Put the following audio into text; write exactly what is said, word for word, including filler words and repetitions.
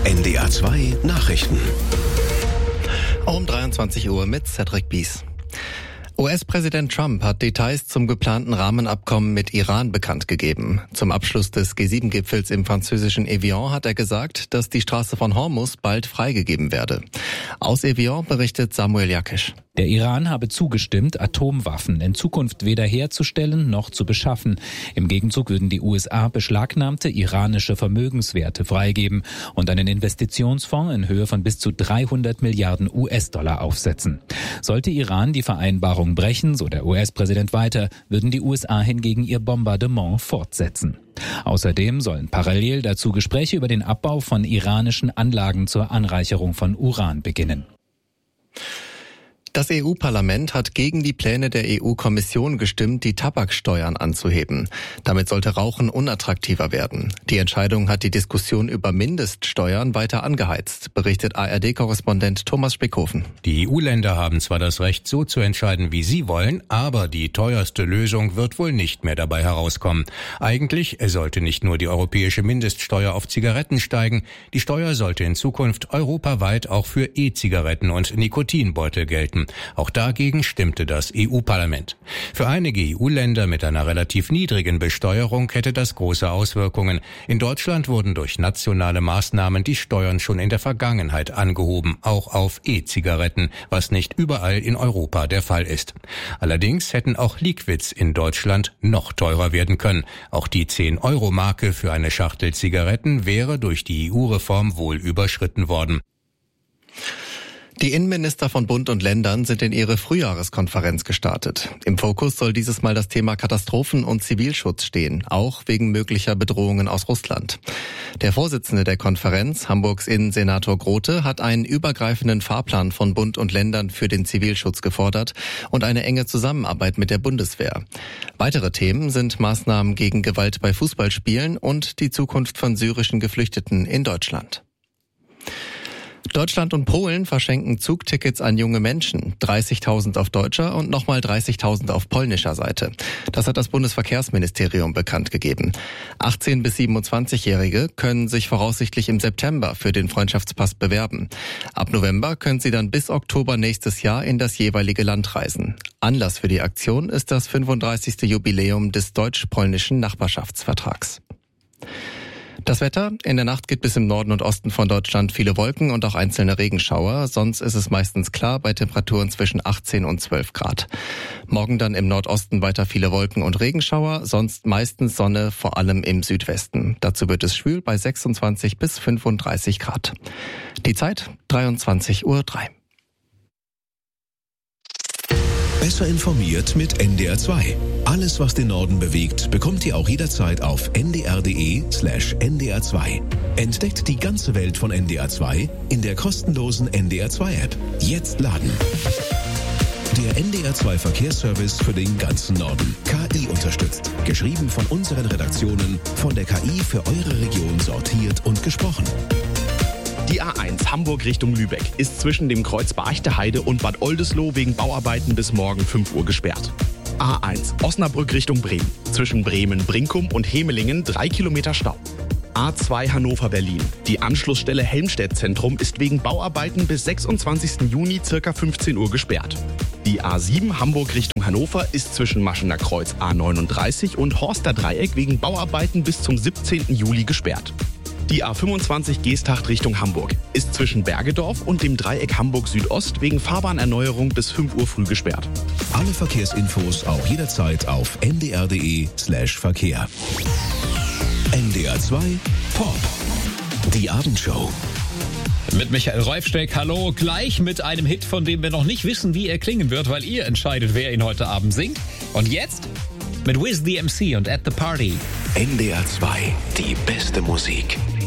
N D R zwei Nachrichten. Um dreiundzwanzig Uhr mit Cedric Bies. U S-Präsident Trump hat Details zum geplanten Rahmenabkommen mit Iran bekannt gegeben. Zum Abschluss des G sieben Gipfels im französischen Evian hat er gesagt, dass die Straße von Hormuz bald freigegeben werde. Aus Evian berichtet Samuel Jakisch. Der Iran habe zugestimmt, Atomwaffen in Zukunft weder herzustellen noch zu beschaffen. Im Gegenzug würden die U S A beschlagnahmte iranische Vermögenswerte freigeben und einen Investitionsfonds in Höhe von bis zu dreihundert Milliarden U S-Dollar aufsetzen. Sollte Iran die Vereinbarung brechen, so der U S-Präsident weiter, würden die U S A hingegen ihr Bombardement fortsetzen. Außerdem sollen parallel dazu Gespräche über den Abbau von iranischen Anlagen zur Anreicherung von Uran beginnen. Das E U-Parlament hat gegen die Pläne der E U-Kommission gestimmt, die Tabaksteuern anzuheben. Damit sollte Rauchen unattraktiver werden. Die Entscheidung hat die Diskussion über Mindeststeuern weiter angeheizt, berichtet A R D-Korrespondent Thomas Spickhofen. Die E U-Länder haben zwar das Recht, so zu entscheiden, wie sie wollen, aber die teuerste Lösung wird wohl nicht mehr dabei herauskommen. Eigentlich sollte nicht nur die europäische Mindeststeuer auf Zigaretten steigen, die Steuer sollte in Zukunft europaweit auch für E-Zigaretten und Nikotinbeutel gelten. Auch dagegen stimmte das E U-Parlament. Für einige E U-Länder mit einer relativ niedrigen Besteuerung hätte das große Auswirkungen. In Deutschland wurden durch nationale Maßnahmen die Steuern schon in der Vergangenheit angehoben, auch auf E-Zigaretten, was nicht überall in Europa der Fall ist. Allerdings hätten auch Liquids in Deutschland noch teurer werden können. Auch die zehn-Euro-Marke für eine Schachtel Zigaretten wäre durch die E U-Reform wohl überschritten worden. Die Innenminister von Bund und Ländern sind in ihre Frühjahreskonferenz gestartet. Im Fokus soll dieses Mal das Thema Katastrophen- und Zivilschutz stehen, auch wegen möglicher Bedrohungen aus Russland. Der Vorsitzende der Konferenz, Hamburgs Innensenator Grote, hat einen übergreifenden Fahrplan von Bund und Ländern für den Zivilschutz gefordert und eine enge Zusammenarbeit mit der Bundeswehr. Weitere Themen sind Maßnahmen gegen Gewalt bei Fußballspielen und die Zukunft von syrischen Geflüchteten in Deutschland. Deutschland und Polen verschenken Zugtickets an junge Menschen. dreißigtausend auf deutscher und nochmal dreißigtausend auf polnischer Seite. Das hat das Bundesverkehrsministerium bekannt gegeben. achtzehn- bis siebenundzwanzigjährige können sich voraussichtlich im September für den Freundschaftspass bewerben. Ab November können sie dann bis Oktober nächstes Jahr in das jeweilige Land reisen. Anlass für die Aktion ist das fünfunddreißigste Jubiläum des deutsch-polnischen Nachbarschaftsvertrags. Das Wetter: In der Nacht geht bis im Norden und Osten von Deutschland viele Wolken und auch einzelne Regenschauer. Sonst ist es meistens klar bei Temperaturen zwischen achtzehn und zwölf Grad. Morgen dann im Nordosten weiter viele Wolken und Regenschauer, sonst meistens Sonne, vor allem im Südwesten. Dazu wird es schwül bei sechsundzwanzig bis fünfunddreißig Grad. Die Zeit dreiundzwanzig Uhr drei. Besser informiert mit N D R zwei. Alles, was den Norden bewegt, bekommt ihr auch jederzeit auf n d r punkt d e slash n d r zwei. Entdeckt die ganze Welt von N D R zwei in der kostenlosen N D R zwei App. Jetzt laden. Der N D R zwei Verkehrsservice für den ganzen Norden. K I unterstützt. Geschrieben von unseren Redaktionen, von der K I für eure Region sortiert und gesprochen. Die A eins Hamburg Richtung Lübeck ist zwischen dem Kreuz Barchte-Heide und Bad Oldesloe wegen Bauarbeiten bis morgen fünf Uhr gesperrt. A eins Osnabrück Richtung Bremen. Zwischen Bremen-Brinkum und Hemelingen drei Kilometer Stau. A zwei Hannover-Berlin. Die Anschlussstelle Helmstedt-Zentrum ist wegen Bauarbeiten bis sechsundzwanzigsten Juni ca. fünfzehn Uhr gesperrt. Die A sieben Hamburg Richtung Hannover ist zwischen Maschener Kreuz A neununddreißig und Horster Dreieck wegen Bauarbeiten bis zum siebzehnten Juli gesperrt. Die A fünfundzwanzig Geesthacht Richtung Hamburg ist zwischen Bergedorf und dem Dreieck Hamburg Südost wegen Fahrbahnerneuerung bis fünf Uhr früh gesperrt. Alle Verkehrsinfos auch jederzeit auf n d r punkt d e slash Verkehr. N D R zwei Pop. Die Abendshow. Mit Michael Reufsteck, hallo, gleich mit einem Hit, von dem wir noch nicht wissen, wie er klingen wird, weil ihr entscheidet, wer ihn heute Abend singt. Und jetzt mit Wiz the M C und At the Party. N D R zwei, die beste Musik.